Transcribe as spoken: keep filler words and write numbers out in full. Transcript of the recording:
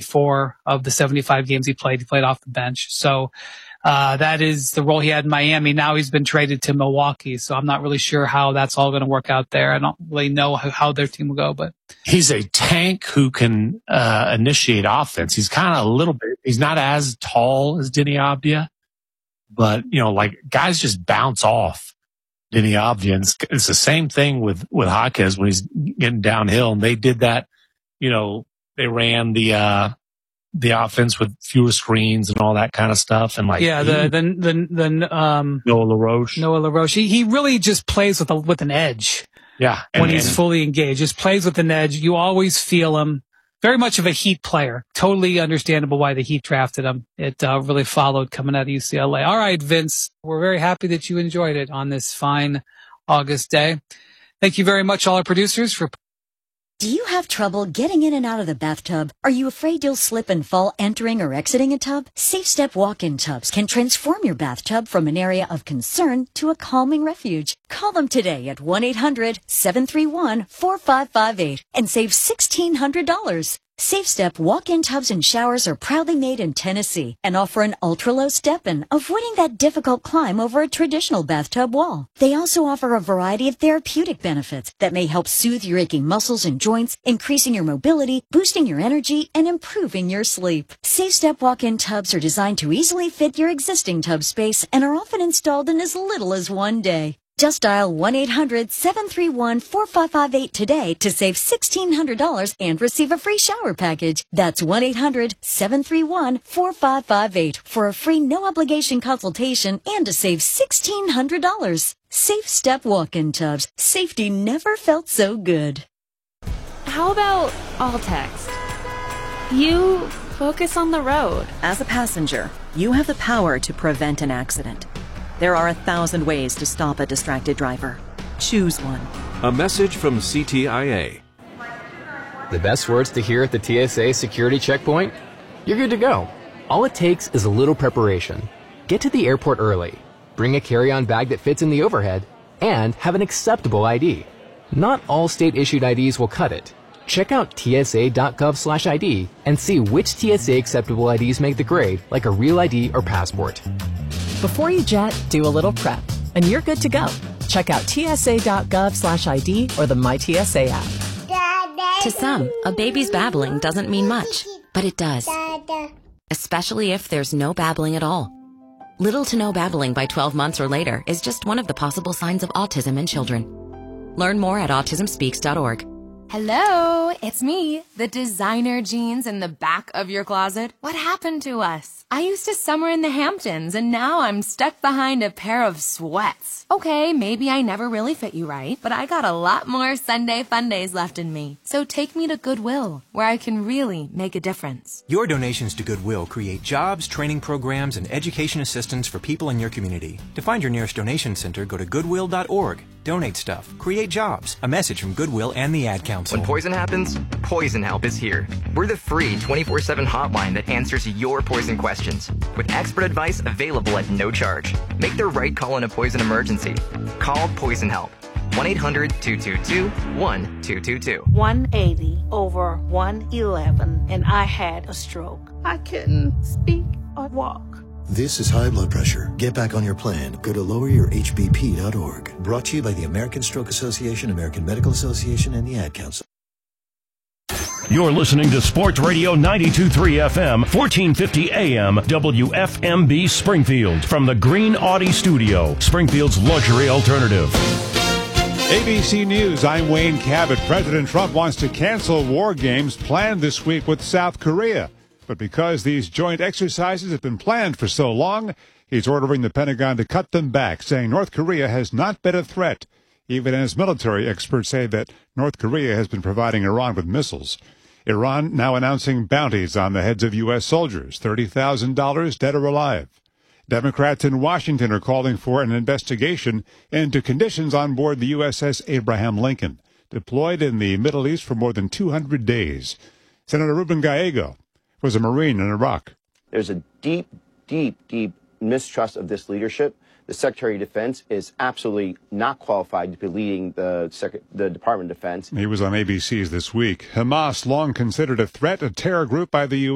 sixty-four of the seventy-five games he played. He played off the bench. So uh, that is the role he had in Miami. Now he's been traded to Milwaukee. So I'm not really sure how that's all going to work out there. I don't really know how, how their team will go, but he's a tank who can uh, initiate offense. He's kind of a little bit, he's not as tall as Deni Avdija, but, you know, like guys just bounce off Deni Avdija. And it's, it's the same thing with, with Jaquez when he's getting downhill. And they did that, you know, they ran the, uh, the offense with fewer screens and all that kind of stuff. And like, yeah, the, he, the, the, the, um, Noah LaRoche. Noah LaRoche. He, he really just plays with a, with an edge. Yeah. And, when and, he's fully engaged, just plays with an edge. You always feel him. Very much of a Heat player. Totally understandable why the Heat drafted him. It uh, really followed coming out of U C L A. All right, Vince, we're very happy that you enjoyed it on this fine August day. Thank you very much, all our producers, for. Do you have trouble getting in and out of the bathtub? Are you afraid you'll slip and fall entering or exiting a tub? SafeStep walk-in tubs can transform your bathtub from an area of concern to a calming refuge. Call them today at one eight hundred seven three one four five five eight and save sixteen hundred dollars. SafeStep walk-in tubs and showers are proudly made in Tennessee and offer an ultra-low step-in, avoiding that difficult climb over a traditional bathtub wall. They also offer a variety of therapeutic benefits that may help soothe your aching muscles and joints, increasing your mobility, boosting your energy, and improving your sleep. SafeStep walk-in tubs are designed to easily fit your existing tub space and are often installed in as little as one day. Just dial one eight hundred seven three one four five five eight today to save sixteen hundred dollars and receive a free shower package. That's one eight hundred seven three one four five five eight for a free no-obligation consultation and to save sixteen hundred dollars. Safe Step walk-in tubs. Safety never felt so good. How about all text? You focus on the road. As a passenger, you have the power to prevent an accident. There are a thousand ways to stop a distracted driver. Choose one. A message from C T I A. The best words to hear at the T S A security checkpoint? You're good to go. All it takes is a little preparation. Get to the airport early, bring a carry-on bag that fits in the overhead, and have an acceptable I D. Not all state-issued I Ds will cut it. Check out T S A dot gov slash I D and see which T S A acceptable I Ds make the grade, like a real I D or passport. Before you jet, do a little prep, and you're good to go. Check out T S A dot gov slash I D or the My T S A app. To some, a baby's babbling doesn't mean much, but it does. Especially if there's no babbling at all. Little to no babbling by twelve months or later is just one of the possible signs of autism in children. Learn more at autism speaks dot org. Hello, it's me, the designer jeans in the back of your closet. What happened to us? I used to summer in the Hamptons, and now I'm stuck behind a pair of sweats. Okay, maybe I never really fit you right, but I got a lot more Sunday fun days left in me. So take me to Goodwill, where I can really make a difference. Your donations to Goodwill create jobs, training programs, and education assistance for people in your community. To find your nearest donation center, go to goodwill dot org. Donate stuff. Create jobs. A message from Goodwill and the Ad Council. When poison happens, Poison Help is here. We're the free twenty-four seven hotline that answers your poison questions, with expert advice available at no charge. Make the right call in a poison emergency. Call Poison Help. one eight hundred two two two one two two two. one eighty over one eleven, and I had a stroke. I couldn't speak or walk. This is high blood pressure. Get back on your plan. Go to lower your H B P dot org. Brought to you by the American Stroke Association, American Medical Association, and the Ad Council. You're listening to Sports Radio ninety-two point three F M, fourteen fifty A M, W F M B Springfield. From the Green Audi Studio, Springfield's luxury alternative. A B C News, I'm Wayne Cabot. President Trump wants to cancel war games planned this week with South Korea. But because these joint exercises have been planned for so long, he's ordering the Pentagon to cut them back, saying North Korea has not been a threat, even as military experts say that North Korea has been providing Iran with missiles. Iran now announcing bounties on the heads of U S soldiers, thirty thousand dollars dead or alive. Democrats in Washington are calling for an investigation into conditions on board the U S S Abraham Lincoln, deployed in the Middle East for more than two hundred days. Senator Ruben Gallego was a Marine in Iraq. There's a deep, deep, deep mistrust of this leadership. The Secretary of Defense is absolutely not qualified to be leading the, Sec- the Department of Defense. He was on A B C's This Week. Hamas, long considered a threat, a terror group by the U S